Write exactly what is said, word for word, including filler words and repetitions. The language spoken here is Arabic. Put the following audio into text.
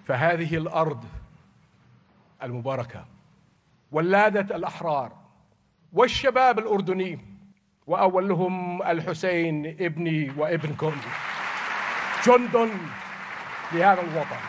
فهذه الأرض المباركة ولادة الأحرار والشباب الأردني، وأولهم الحسين ابني وابنكم، جند لهذا الوطن.